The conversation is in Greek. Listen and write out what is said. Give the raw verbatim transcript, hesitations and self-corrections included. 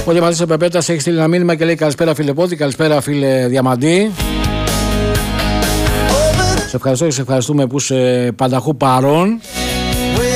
Ο Διαμαντής ο Πεπέτας έχει στείλει ένα μήνυμα και λέει καλησπέρα φίλε Πότη, καλησπέρα φίλε Διαμαντή. Σε ευχαριστώ και σε ευχαριστούμε που είσαι πανταχού παρόν.